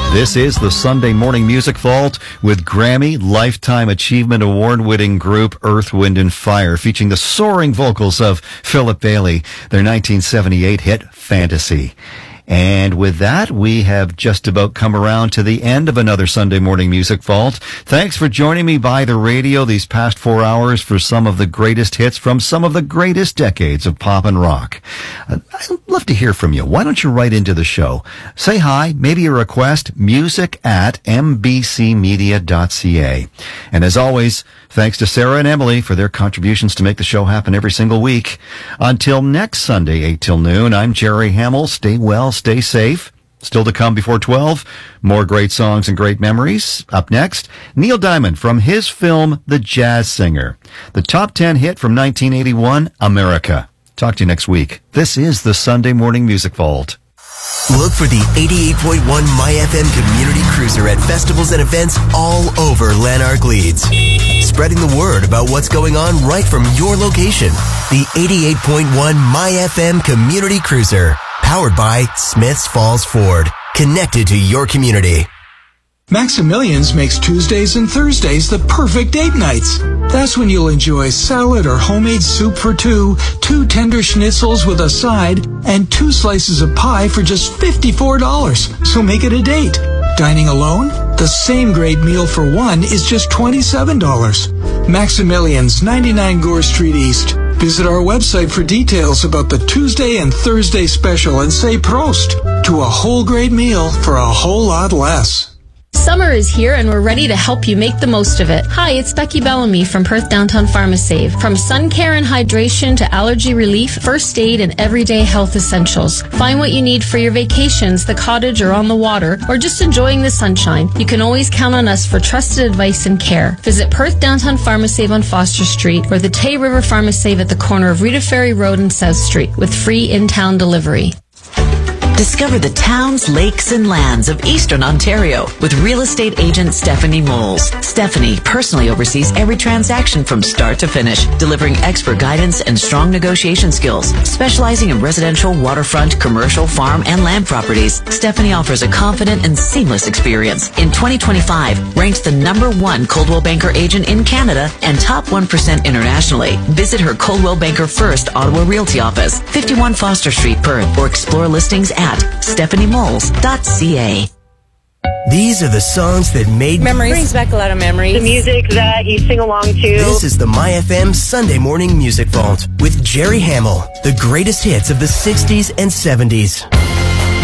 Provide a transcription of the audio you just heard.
This is the Sunday Morning Music Vault with Grammy Lifetime Achievement Award-winning group Earth, Wind & Fire, featuring the soaring vocals of Philip Bailey, their 1978 hit, Fantasy. And with that, we have just about come around to the end of another Sunday Morning Music Vault. Thanks for joining me by the radio these past 4 hours for some of the greatest hits from some of the greatest decades of pop and rock. I'd love to hear from you. Why don't you write into the show? Say hi, maybe a request, music@mbcmedia.ca. And as always, thanks to Sarah and Emily for their contributions to make the show happen every single week. Until next Sunday, 8 till noon, I'm Jerry Hamill. Stay well, stay safe. Still to come before 12, more great songs and great memories. Up next, Neil Diamond from his film The Jazz Singer. The top 10 hit from 1981, America. Talk to you next week. This is the Sunday Morning Music Vault. Look for the 88.1 MyFM Community Cruiser at festivals and events all over Lanark Leeds. Spreading the word about what's going on right from your location. The 88.1 MyFM Community Cruiser. Powered by Smiths Falls Ford. Connected to your community. Maximilian's makes Tuesdays and Thursdays the perfect date nights. That's when you'll enjoy salad or homemade soup for two tender schnitzels with a side, and 2 slices of pie for just $54. So make it a date. Dining alone? The same great meal for one is just $27. Maximilian's, 99 Gore Street East. Visit our website for details about the Tuesday and Thursday special and say Prost to a whole great meal for a whole lot less. Summer is here and we're ready to help you make the most of it. Hi, it's Becky Bellamy from Perth Downtown PharmaSave. From sun care and hydration to allergy relief, first aid, and everyday health essentials. Find what you need for your vacations, the cottage or on the water, or just enjoying the sunshine. You can always count on us for trusted advice and care. Visit Perth Downtown PharmaSave on Foster Street or the Tay River PharmaSave at the corner of Rita Ferry Road and South Street with free in-town delivery. Discover the towns, lakes, and lands of Eastern Ontario with real estate agent Stephanie Moles. Stephanie personally oversees every transaction from start to finish, delivering expert guidance and strong negotiation skills. Specializing in residential, waterfront, commercial, farm, and land properties, Stephanie offers a confident and seamless experience. In 2025, ranked the #1 Coldwell Banker agent in Canada and top 1% internationally. Visit her Coldwell Banker First Ottawa Realty office, 51 Foster Street, Perth, or explore listings at stephaniemoles.ca. These are the songs that made memories. Brings back a lot of memories. The music that you sing along to. This is the MyFM Sunday Morning Music Vault with Jerry Hamill. The greatest hits of the 60s and 70s.